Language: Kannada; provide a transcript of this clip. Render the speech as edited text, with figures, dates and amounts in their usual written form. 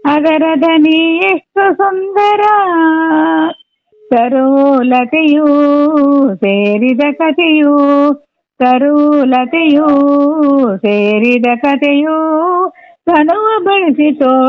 ಅದರ ದನಿ ಎಷ್ಟು ಸುಂದರ, ಸರೋಲತೆಯೂ ಸೇರಿದ ಕಥೆಯೂ, ಸರೋಲತೆಯೂ ಸೇರಿದ ಕಥೆಯೂ ತನುವ ಬಳಸಿತೋ